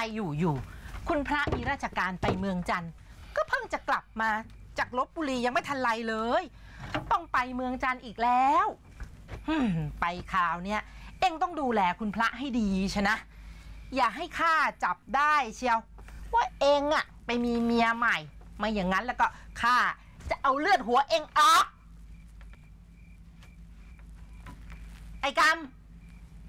อยู่คุณพระมีราชการไปเมืองจันทร์ก็เพิ่งจะกลับมาจากลพบุรียังไม่ทันไรเลยต้องไปเมืองจันทร์อีกแล้วไปคราวเนี้ยเอ็งต้องดูแลคุณพระให้ดีชนะอย่าให้ข้าจับได้เชียวว่าเอ็งอะไปมีเมียใหม่ไม่อย่างนั้นแล้วก็ข้าจะเอาเลือดหัวเอ็งออกไอ้กำ